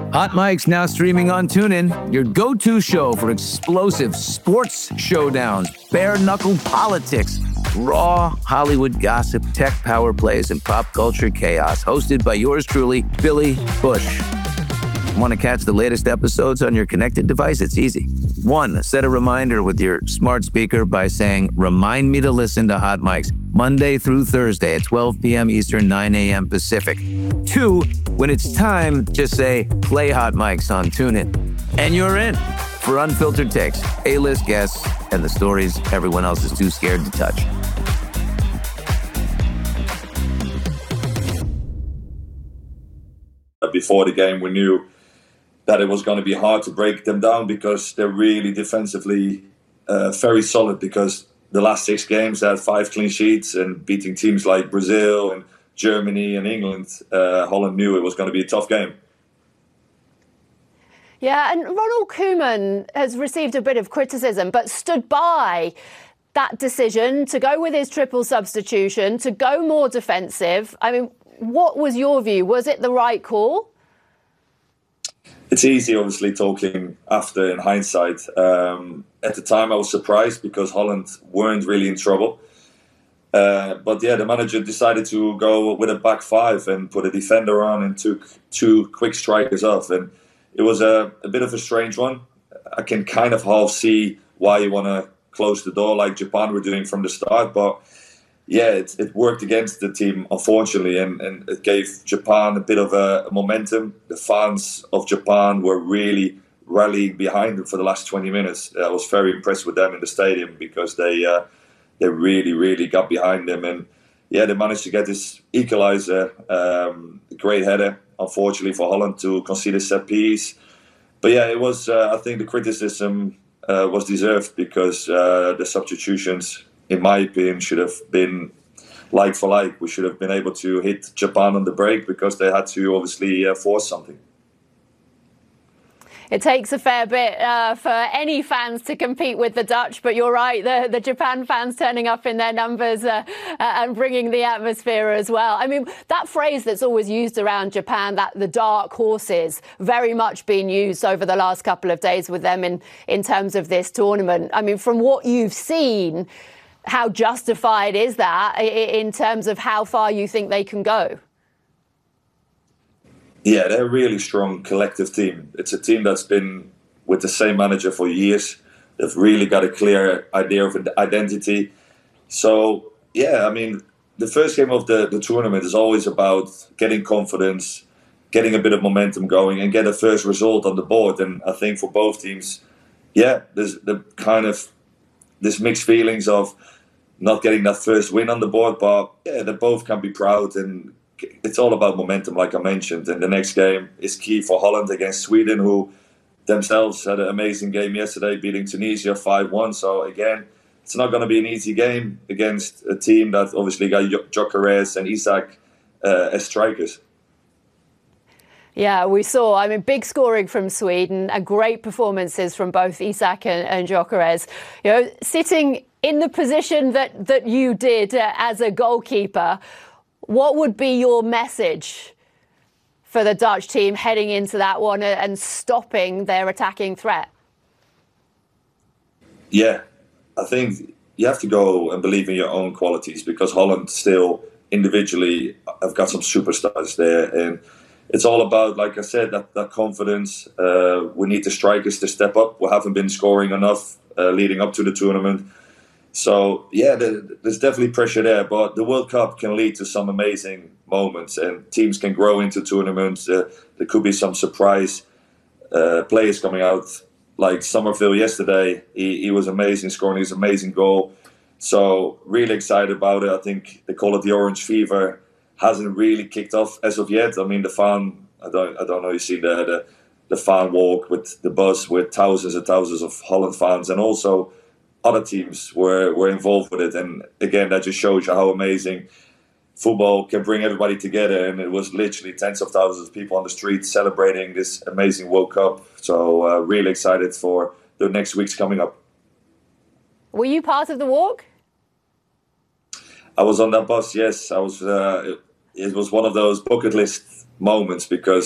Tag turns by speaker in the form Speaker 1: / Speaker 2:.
Speaker 1: Hot Mic's now streaming on TuneIn, your go-to show for explosive sports showdowns, bare-knuckle politics, raw Hollywood gossip, tech power plays, and pop culture chaos. Hosted by yours truly, Billy Bush. Want to catch the latest episodes on your connected device? It's easy. 1, set a reminder with your smart speaker by saying, "Remind me to listen to Hot Mics Monday through Thursday at 12 p.m. Eastern, 9 a.m. Pacific." 2, when it's time, just say, "Play Hot Mics on TuneIn." And you're in for unfiltered takes, A-list guests, and the stories everyone else is too scared to touch.
Speaker 2: Before the game, we knew that it was going to be hard to break them down because they're really defensively very solid, because the last 6 games they had 5 clean sheets and beating teams like Brazil and Germany and England. Holland knew it was going to be a tough game.
Speaker 3: Yeah, and Ronald Koeman has received a bit of criticism, but stood by that decision to go with his triple substitution, to go more defensive. I mean, what was your view? Was it the right call?
Speaker 2: It's easy, obviously, talking after in hindsight. At the time, I was surprised because Holland weren't really in trouble. But yeah, the manager decided to go with a back 5 and put a defender on and took 2 quick strikers off. And it was a bit of a strange one. I can kind of half see why you want to close the door like Japan were doing from the start. But yeah, it worked against the team, unfortunately, and it gave Japan a bit of a momentum. The fans of Japan were really rallying behind them for the last 20 minutes. I was very impressed with them in the stadium because they really, really got behind them. And yeah, they managed to get this equalizer, great header, unfortunately for Holland to concede a set piece. But yeah, it was, I think the criticism was deserved because the substitutions, in my opinion, should have been like for like. We should have been able to hit Japan on the break because they had to obviously force something.
Speaker 3: It takes a fair bit for any fans to compete with the Dutch, but you're right, the Japan fans turning up in their numbers and bringing the atmosphere as well. I mean, that phrase that's always used around Japan, that the dark horses, very much been used over the last couple of days with them in terms of this tournament. I mean, from what you've seen, how justified is that in terms of how far you think they can go?
Speaker 2: Yeah, they're a really strong collective team. It's a team that's been with the same manager for years. They've really got a clear idea of identity. So, yeah, I mean, the first game of the tournament is always about getting confidence, getting a bit of momentum going, and get a first result on the board. And I think for both teams, yeah, there's the kind of this mixed feelings of not getting that first win on the board, but yeah, they both can be proud, and it's all about momentum, like I mentioned. And the next game is key for Holland against Sweden, who themselves had an amazing game yesterday, beating Tunisia 5-1. So again, it's not going to be an easy game against a team that obviously got Gyökeres and Isak as strikers.
Speaker 3: Yeah, we saw, I mean, big scoring from Sweden and great performances from both Isak and Gyökeres. You know, sitting in the position that you did as a goalkeeper, what would be your message for the Dutch team heading into that one and stopping their attacking threat?
Speaker 2: Yeah, I think you have to go and believe in your own qualities, because Holland still individually have got some superstars there. And it's all about, like I said, that confidence. We need the strikers to step up. We haven't been scoring enough leading up to the tournament. So, yeah, there's definitely pressure there. But the World Cup can lead to some amazing moments, and teams can grow into tournaments. There could be some surprise players coming out, like Somerville yesterday. He was amazing, scoring his amazing goal. So, really excited about it. I think they call it the Orange Fever. Hasn't really kicked off as of yet. I mean, the fan, I don't know, you see the fan walk with the bus with thousands and thousands of Holland fans, and also other teams were involved with it. And again, that just shows you how amazing football can bring everybody together. And it was literally tens of thousands of people on the street celebrating this amazing World Cup. So really excited for the next weeks coming up.
Speaker 3: Were you part of the walk?
Speaker 2: I was on that bus, yes. I was. It was one of those bucket list moments, because